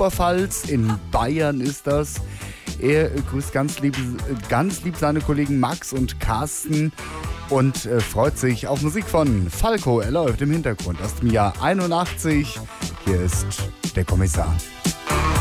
Oberpfalz, in Bayern ist das. Er grüßt ganz lieb seine Kollegen Max und Carsten und freut sich auf Musik von Falco. Er läuft im Hintergrund aus dem Jahr 81. Hier ist der Kommissar.